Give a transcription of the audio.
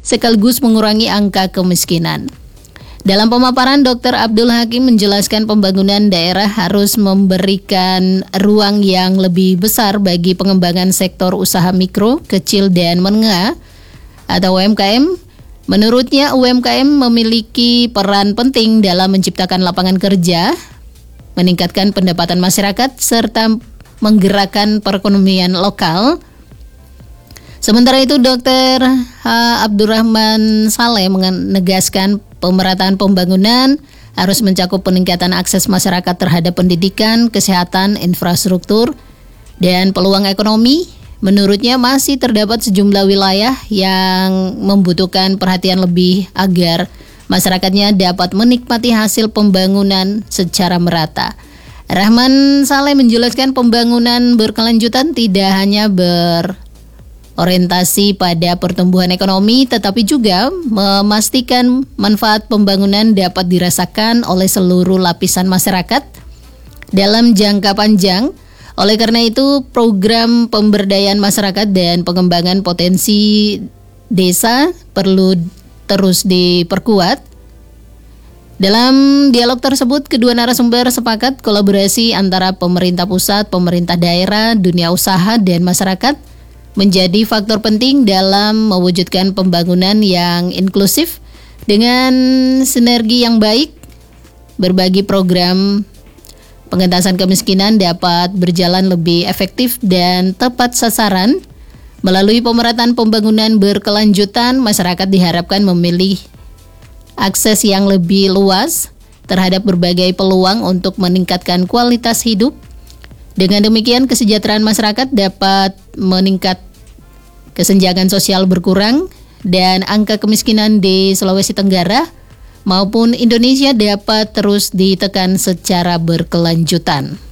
sekaligus mengurangi angka kemiskinan. Dalam pemaparan, Dr. Abdul Hakim menjelaskan pembangunan daerah harus memberikan ruang yang lebih besar bagi pengembangan sektor usaha mikro, kecil, dan menengah atau UMKM. Menurutnya, UMKM memiliki peran penting dalam menciptakan lapangan kerja, meningkatkan pendapatan masyarakat, serta menggerakkan perekonomian lokal. Sementara itu, Dr. Abdurrahman Saleh menegaskan pemerataan pembangunan harus mencakup peningkatan akses masyarakat terhadap pendidikan, kesehatan, infrastruktur, dan peluang ekonomi. Menurutnya masih terdapat sejumlah wilayah yang membutuhkan perhatian lebih agar masyarakatnya dapat menikmati hasil pembangunan secara merata. Rahman Saleh menjelaskan pembangunan berkelanjutan tidak hanya berorientasi pada pertumbuhan ekonomi, tetapi juga memastikan manfaat pembangunan dapat dirasakan oleh seluruh lapisan masyarakat dalam jangka panjang. Oleh karena itu, program pemberdayaan masyarakat dan pengembangan potensi desa perlu terus diperkuat. Dalam dialog tersebut, kedua narasumber sepakat kolaborasi antara pemerintah pusat, pemerintah daerah, dunia usaha, dan masyarakat menjadi faktor penting dalam mewujudkan pembangunan yang inklusif. Dengan sinergi yang baik, berbagi program pengentasan kemiskinan dapat berjalan lebih efektif dan tepat sasaran. Melalui pemerataan pembangunan berkelanjutan, masyarakat diharapkan memilih akses yang lebih luas terhadap berbagai peluang untuk meningkatkan kualitas hidup. Dengan demikian, kesejahteraan masyarakat dapat meningkat, kesenjangan sosial berkurang, dan angka kemiskinan di Sulawesi Tenggara maupun Indonesia dapat terus ditekan secara berkelanjutan.